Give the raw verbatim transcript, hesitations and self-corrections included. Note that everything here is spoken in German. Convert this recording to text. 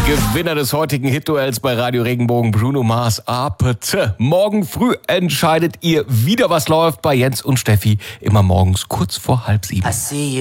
Gewinner des heutigen Hit-Duells bei Radio Regenbogen, Bruno Mars, Apete. Morgen früh entscheidet ihr wieder, was läuft bei Jens und Steffi. Immer morgens kurz vor halb sieben.